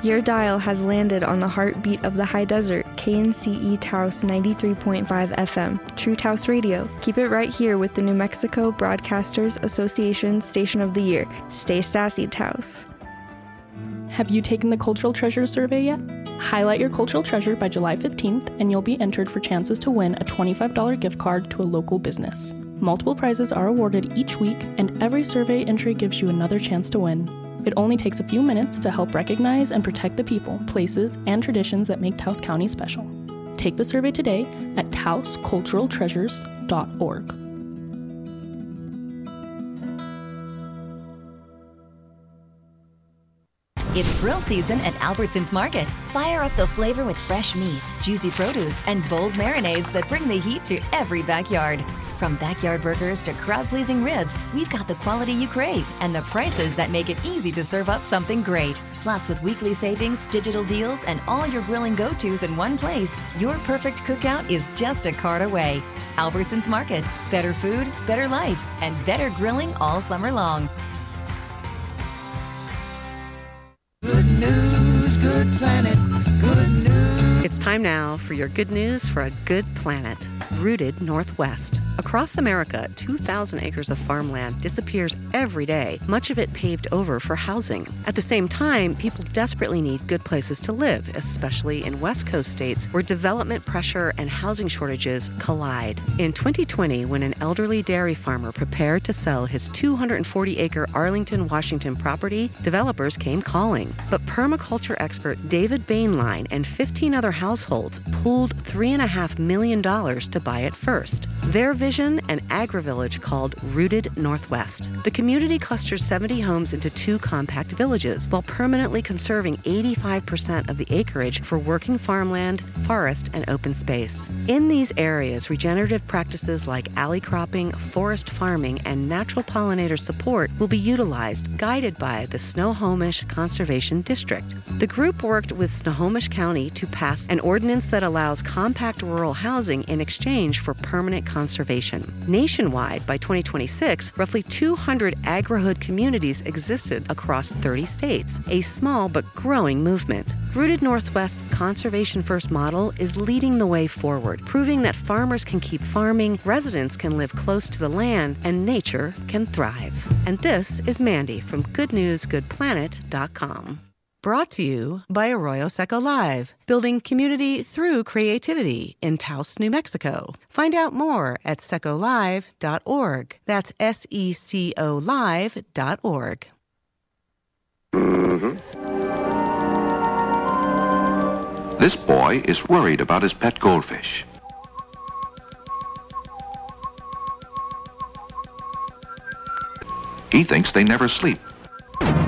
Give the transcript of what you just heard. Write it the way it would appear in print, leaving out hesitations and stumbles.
Your dial has landed on the heartbeat of the high desert, KNCE Taos 93.5 FM, True Taos Radio. Keep it right here with the New Mexico Broadcasters Association Station of the Year. Stay sassy, Taos. Have you taken the Cultural Treasure survey yet? Highlight your cultural treasure by July 15th and you'll be entered for chances to win a $25 gift card to a local business. Multiple prizes are awarded each week and every survey entry gives you another chance to win. It only takes a few minutes to help recognize and protect the people, places, and traditions that make Taos County special. Take the survey today at taosculturaltreasures.org. It's grill season at Albertsons Market. Fire up the flavor with fresh meats, juicy produce, and bold marinades that bring the heat to every backyard. From backyard burgers to crowd-pleasing ribs, we've got the quality you crave and the prices that make it easy to serve up something great. Plus, with weekly savings, digital deals, and all your grilling go-tos in one place, your perfect cookout is just a cart away. Albertsons Market. Better food, better life, and better grilling all summer long. Good news, good planet, good news. It's time now for your good news for a good planet. Rooted Northwest. Across America, 2,000 acres of farmland disappears every day, much of it paved over for housing. At the same time, people desperately need good places to live, especially in West Coast states where development pressure and housing shortages collide. In 2020, when an elderly dairy farmer prepared to sell his 240-acre Arlington, Washington property, developers came calling. But permaculture expert David Bainline and 15 other households pooled $3.5 million to buy it first. Their vision, an agri-village called Rooted Northwest. The community clusters 70 homes into 2 compact villages while permanently conserving 85% of the acreage for working farmland, forest, and open space. In these areas, regenerative practices like alley cropping, forest farming, and natural pollinator support will be utilized, guided by the Snohomish Conservation District. The group worked with Snohomish County to pass an ordinance that allows compact rural housing in exchange for permanent conservation. Nationwide, by 2026, roughly 200 agri-hood communities existed across 30 states, a small but growing movement. Rooted Northwest Conservation First model is leading the way forward, proving that farmers can keep farming, residents can live close to the land, and nature can thrive. And this is Mandy from GoodNewsGoodPlanet.com. Brought to you by Arroyo Seco Live, building community through creativity in Taos, New Mexico. Find out more at secolive.org. That's SECO Live.org. This boy is worried about his pet goldfish. He thinks they never sleep.